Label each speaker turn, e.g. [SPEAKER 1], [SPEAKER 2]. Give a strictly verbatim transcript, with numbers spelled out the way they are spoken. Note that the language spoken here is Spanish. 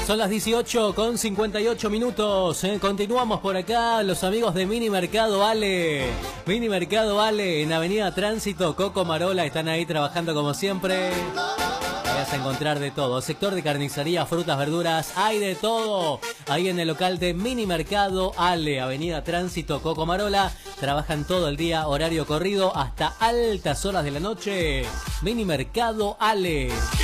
[SPEAKER 1] Son las dieciocho con cincuenta y ocho minutos. ¿eh? Continuamos por acá, los amigos de Mini Mercado Ale. Mini Mercado Ale en Avenida Tránsito, Coco Marola, están ahí trabajando como siempre. Vas a encontrar de todo. Sector de carnicería, frutas, verduras, hay de todo. Ahí en el local de Mini Mercado Ale, Avenida Tránsito, Coco Marola. Trabajan todo el día, horario corrido hasta altas horas de la noche. Mini Mercado Ale.